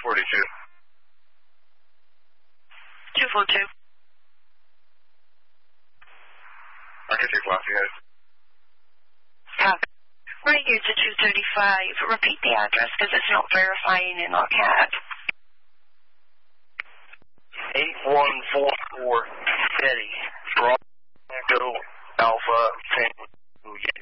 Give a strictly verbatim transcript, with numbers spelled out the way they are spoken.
forty-two. two four two. I can take Lafayette. Copy. Radio to two thirty-five. Repeat the address because it's not verifying in our cat. eight one four four Eddie. Bravo Alpha Tango